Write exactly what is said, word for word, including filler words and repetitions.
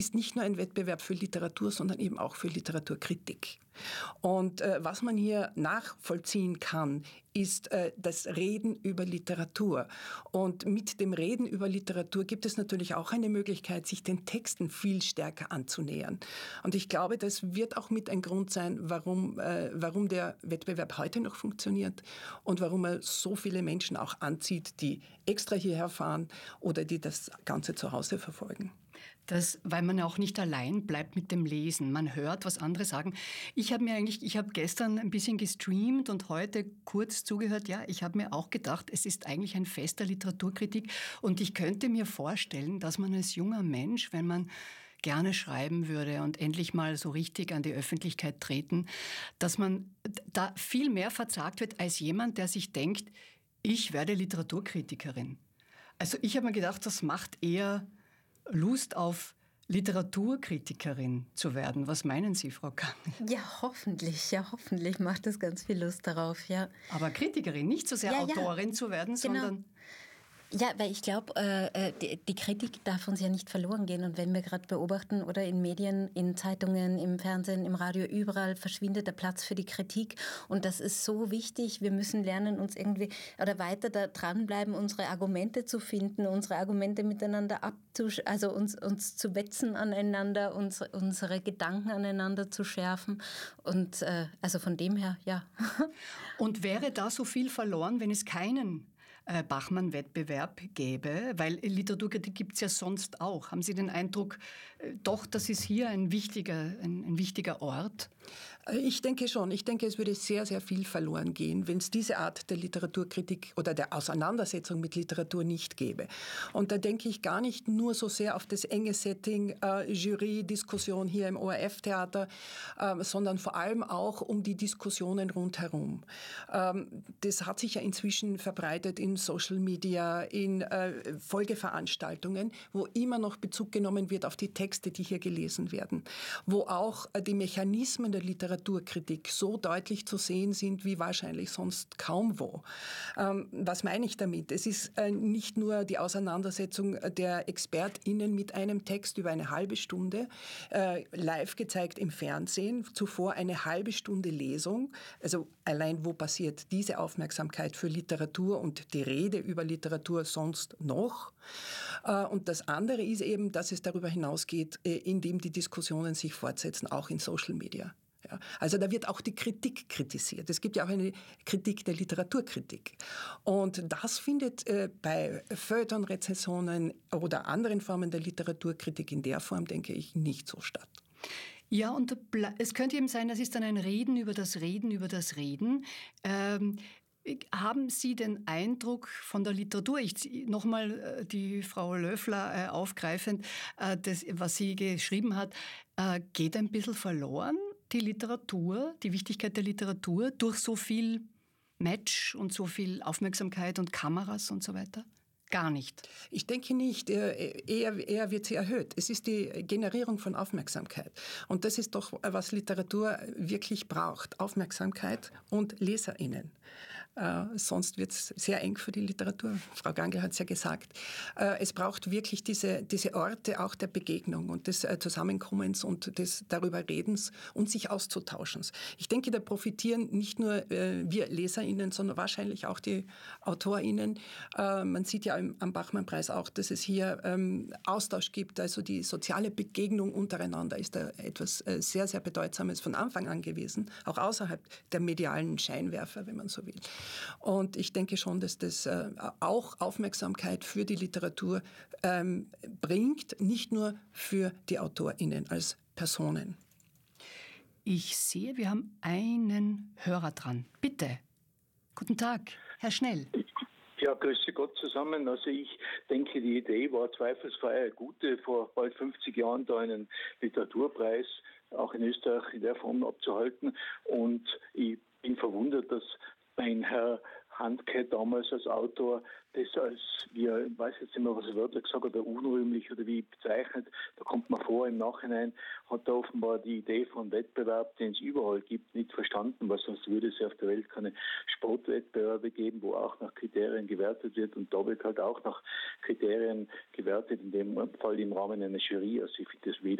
ist nicht nur ein Wettbewerb für Literatur, sondern eben auch für Literaturkritik. Und äh, was man hier nachvollziehen kann, ist äh, das Reden über Literatur. Und mit dem Reden über Literatur gibt es natürlich auch eine Möglichkeit, sich den Texten viel stärker anzunähern. Und ich glaube, das wird auch mit ein Grund sein, warum, äh, warum der Wettbewerb heute noch funktioniert und warum er so viele Menschen auch anzieht, die extra hierher fahren oder die das Ganze zu Hause verfolgen. Das, weil man auch nicht allein bleibt mit dem Lesen. Man hört, was andere sagen. Ich habe mir eigentlich, ich habe gestern ein bisschen gestreamt und heute kurz zugehört. Ja, ich habe mir auch gedacht, es ist eigentlich ein Fest der Literaturkritik. Und ich könnte mir vorstellen, dass man als junger Mensch, wenn man gerne schreiben würde und endlich mal so richtig an die Öffentlichkeit treten, dass man da viel mehr verzagt wird als jemand, der sich denkt, ich werde Literaturkritikerin. Also ich habe mir gedacht, das macht eher Lust auf Literaturkritikerin zu werden. Was meinen Sie, Frau Kangl? Ja, hoffentlich. Ja, hoffentlich macht es ganz viel Lust darauf, ja. Aber Kritikerin, nicht so sehr ja, Autorin ja. zu werden, genau. sondern... Ja, weil ich glaube, äh, die, die Kritik darf uns ja nicht verloren gehen. Und wenn wir gerade beobachten oder in Medien, in Zeitungen, im Fernsehen, im Radio, überall verschwindet der Platz für die Kritik. Und das ist so wichtig. Wir müssen lernen, uns irgendwie oder weiter da dranbleiben, unsere Argumente zu finden, unsere Argumente miteinander abzusch, also uns, uns zu wetzen aneinander, uns, unsere Gedanken aneinander zu schärfen. Und äh, also von dem her, ja. Und wäre da so viel verloren, wenn es keinen äh, Bachmann-Wettbewerb gäbe? Weil Literaturkritik gibt es ja sonst auch. Haben Sie den Eindruck, äh, doch, das ist hier ein wichtiger, ein, ein wichtiger Ort? Ich denke schon. Ich denke, es würde sehr, sehr viel verloren gehen, wenn es diese Art der Literaturkritik oder der Auseinandersetzung mit Literatur nicht gäbe. Und da denke ich gar nicht nur so sehr auf das enge Setting, äh, Jury, Diskussion hier im O R F-Theater, äh, sondern vor allem auch um die Diskussionen rundherum. Ähm, das hat sich ja inzwischen verbreitet in Social Media, in äh, Folgeveranstaltungen, wo immer noch Bezug genommen wird auf die Texte, die hier gelesen werden, wo auch äh, die Mechanismen der Literaturkritik so deutlich zu sehen sind, wie wahrscheinlich sonst kaum wo. Ähm, was meine ich damit? Es ist äh, nicht nur die Auseinandersetzung der ExpertInnen mit einem Text über eine halbe Stunde, äh, live gezeigt im Fernsehen, zuvor eine halbe Stunde Lesung. Also allein wo passiert diese Aufmerksamkeit für Literatur und die Rede über Literatur sonst noch? Äh, und das andere ist eben, dass es darüber hinausgeht, äh, indem die Diskussionen sich fortsetzen, auch in Social Media. Ja, also da wird auch die Kritik kritisiert. Es gibt ja auch eine Kritik der Literaturkritik. Und das findet äh, bei Feuilleton-Rezensionen oder anderen Formen der Literaturkritik in der Form, denke ich, nicht so statt. Ja, und es könnte eben sein, das ist dann ein Reden über das Reden über das Reden. Ähm, Haben Sie den Eindruck von der Literatur, ich nochmal die Frau Löffler äh, aufgreifend, äh, das, was sie geschrieben hat, äh, geht ein bisschen verloren, die Literatur, die Wichtigkeit der Literatur, durch so viel Match und so viel Aufmerksamkeit und Kameras und so weiter? Gar nicht. Ich denke nicht. Eher, eher wird sie erhöht. Es ist die Generierung von Aufmerksamkeit. Und das ist doch, was Literatur wirklich braucht. Aufmerksamkeit und LeserInnen. Äh, sonst wird es sehr eng für die Literatur. Frau Gangl hat es ja gesagt. Äh, es braucht wirklich diese, diese Orte auch der Begegnung und des äh, Zusammenkommens und des darüber Redens und sich auszutauschens. Ich denke, da profitieren nicht nur äh, wir LeserInnen, sondern wahrscheinlich auch die AutorInnen. Äh, man sieht ja am Bachmann-Preis auch, dass es hier ähm, Austausch gibt. Also die soziale Begegnung untereinander ist da etwas äh, sehr, sehr Bedeutsames von Anfang an gewesen, auch außerhalb der medialen Scheinwerfer, wenn man so will. Und ich denke schon, dass das äh, auch Aufmerksamkeit für die Literatur ähm, bringt, nicht nur für die AutorInnen als Personen. Ich sehe, wir haben einen Hörer dran. Bitte. Guten Tag, Herr Schnell. Ja, grüße Gott zusammen. Also ich denke, die Idee war zweifelsfrei eine gute, vor bald fünfzig Jahren da einen Literaturpreis auch in Österreich in der Form abzuhalten. Und ich bin verwundert, dass ein Herr Handke damals als Autor das als, wie er, ich weiß jetzt nicht mehr, was er wörtlich gesagt hat, oder unrühmlich oder wie bezeichnet, da kommt man vor, im Nachhinein hat er offenbar die Idee von Wettbewerb, den es überall gibt, nicht verstanden, weil sonst würde es ja auf der Welt keine Sportwettbewerbe geben, wo auch nach Kriterien gewertet wird, und da wird halt auch nach Kriterien gewertet, in dem Fall im Rahmen einer Jury. Also ich finde das weder